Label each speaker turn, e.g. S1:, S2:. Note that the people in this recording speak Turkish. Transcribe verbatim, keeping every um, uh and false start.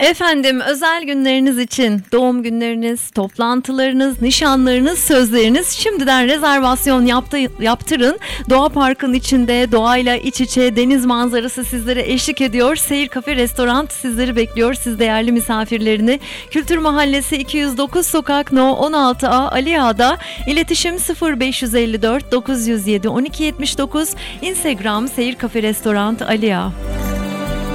S1: Efendim, özel günleriniz için doğum günleriniz, toplantılarınız, nişanlarınız, sözleriniz şimdiden rezervasyon yaptı, yaptırın. Doğa Parkı'nın içinde doğayla iç içe deniz manzarası sizlere eşlik ediyor. Seyir Kafe Restoran sizleri bekliyor, siz değerli misafirlerini. Kültür Mahallesi iki yüz dokuz Sokak No on altı A Ali Ağa'da. İletişim sıfır beş elli dört dokuz yüz yedi on iki yetmiş dokuz. Instagram Seyir Kafe Restoran Ali Ağa.